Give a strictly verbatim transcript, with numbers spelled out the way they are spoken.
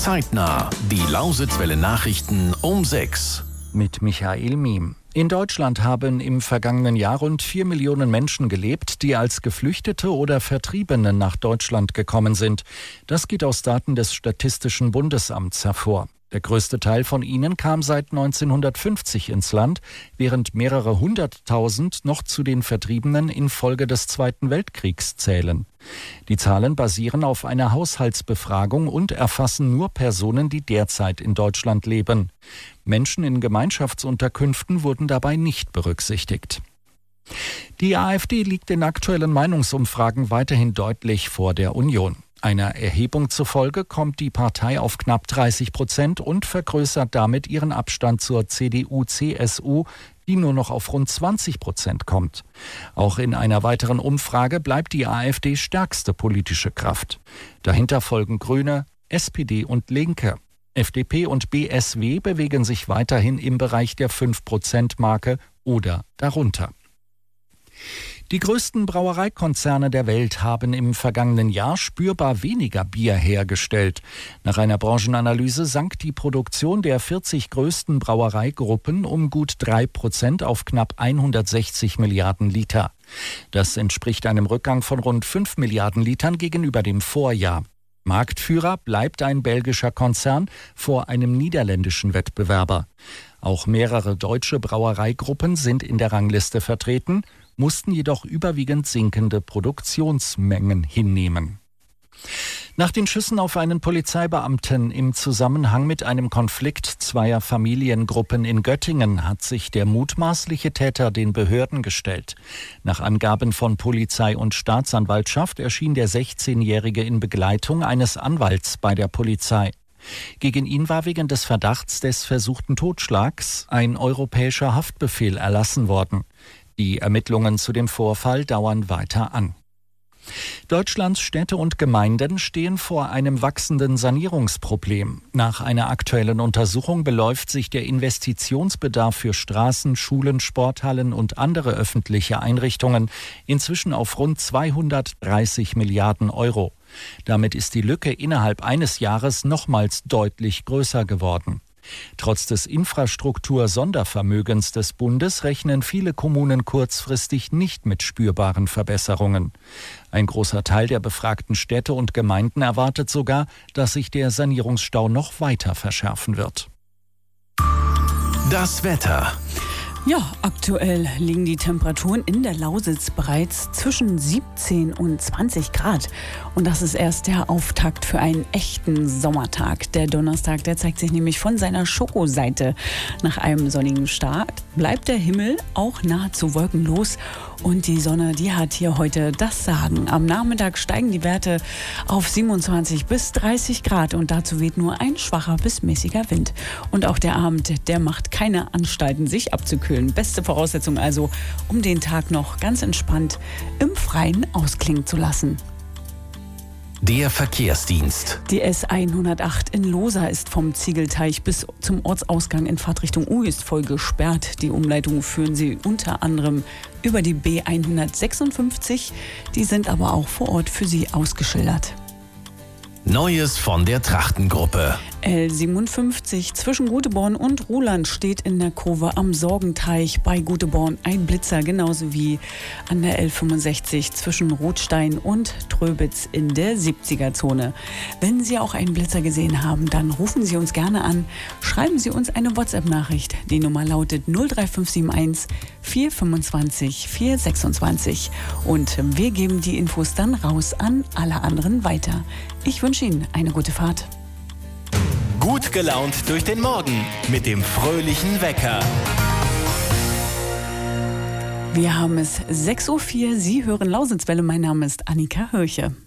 Zeitnah, die Lausitzwelle Nachrichten um sechs. Mit Michael Miem. In Deutschland haben im vergangenen Jahr rund vier Millionen Menschen gelebt, die als Geflüchtete oder Vertriebene nach Deutschland gekommen sind. Das geht aus Daten des Statistischen Bundesamts hervor. Der größte Teil von ihnen kam seit neunzehnhundertfünfzig ins Land, während mehrere hunderttausend noch zu den Vertriebenen infolge des Zweiten Weltkriegs zählen. Die Zahlen basieren auf einer Haushaltsbefragung und erfassen nur Personen, die derzeit in Deutschland leben. Menschen in Gemeinschaftsunterkünften wurden dabei nicht berücksichtigt. Die AfD liegt in aktuellen Meinungsumfragen weiterhin deutlich vor der Union. Einer Erhebung zufolge kommt die Partei auf knapp dreißig Prozent und vergrößert damit ihren Abstand zur C D U C S U, die nur noch auf rund zwanzig Prozent kommt. Auch in einer weiteren Umfrage bleibt die AfD stärkste politische Kraft. Dahinter folgen Grüne, S P D und Linke. F D P und B S W bewegen sich weiterhin im Bereich der fünf Prozent Marke oder darunter. Die größten Brauereikonzerne der Welt haben im vergangenen Jahr spürbar weniger Bier hergestellt. Nach einer Branchenanalyse sank die Produktion der vierzig größten Brauereigruppen um gut drei Prozent auf knapp hundertsechzig Milliarden Liter. Das entspricht einem Rückgang von rund fünf Milliarden Litern gegenüber dem Vorjahr. Marktführer bleibt ein belgischer Konzern vor einem niederländischen Wettbewerber. Auch mehrere deutsche Brauereigruppen sind in der Rangliste vertreten, mussten jedoch überwiegend sinkende Produktionsmengen hinnehmen. Nach den Schüssen auf einen Polizeibeamten im Zusammenhang mit einem Konflikt zweier Familiengruppen in Göttingen hat sich der mutmaßliche Täter den Behörden gestellt. Nach Angaben von Polizei und Staatsanwaltschaft erschien der sechzehnjährige in Begleitung eines Anwalts bei der Polizei. Gegen ihn war wegen des Verdachts des versuchten Totschlags ein europäischer Haftbefehl erlassen worden. Die Ermittlungen zu dem Vorfall dauern weiter an. Deutschlands Städte und Gemeinden stehen vor einem wachsenden Sanierungsproblem. Nach einer aktuellen Untersuchung beläuft sich der Investitionsbedarf für Straßen, Schulen, Sporthallen und andere öffentliche Einrichtungen inzwischen auf rund zweihundertdreißig Milliarden Euro. Damit ist die Lücke innerhalb eines Jahres nochmals deutlich größer geworden. Trotz des Infrastruktur-Sondervermögens des Bundes rechnen viele Kommunen kurzfristig nicht mit spürbaren Verbesserungen. Ein großer Teil der befragten Städte und Gemeinden erwartet sogar, dass sich der Sanierungsstau noch weiter verschärfen wird. Das Wetter. Ja, aktuell liegen die Temperaturen in der Lausitz bereits zwischen siebzehn und zwanzig Grad. Und das ist erst der Auftakt für einen echten Sommertag. Der Donnerstag, der zeigt sich nämlich von seiner Schokoseite. Nach einem sonnigen Start bleibt der Himmel auch nahezu wolkenlos. Und die Sonne, die hat hier heute das Sagen. Am Nachmittag steigen die Werte auf siebenundzwanzig bis dreißig Grad. Und dazu weht nur ein schwacher bis mäßiger Wind. Und auch der Abend, der macht keine Anstalten, sich abzukühlen. Beste Voraussetzung also, um den Tag noch ganz entspannt im Freien ausklingen zu lassen. Der Verkehrsdienst. Die S hundertacht in Losa ist vom Ziegelteich bis zum Ortsausgang in Fahrtrichtung Uist voll gesperrt. Die Umleitung führen sie unter anderem über die B hundertsechsundfünfzig. Die sind aber auch vor Ort für sie ausgeschildert. Neues von der Trachtengruppe. L siebenundfünfzig zwischen Guteborn und Ruhland steht in der Kurve am Sorgenteich bei Guteborn ein Blitzer, genauso wie an der L fünfundsechzig zwischen Rothstein und Tröbitz in der siebziger-Zone. Wenn Sie auch einen Blitzer gesehen haben, dann rufen Sie uns gerne an. Schreiben Sie uns eine WhatsApp-Nachricht. Die Nummer lautet null drei fünf sieben eins vier fünfundzwanzig vier sechsundzwanzig. Und wir geben die Infos dann raus an alle anderen weiter. Ich wünsche Ihnen eine gute Fahrt. Gut gelaunt durch den Morgen mit dem fröhlichen Wecker. Wir haben es sechs Uhr vier. Sie hören Lausitzwelle. Mein Name ist Annika Hirche.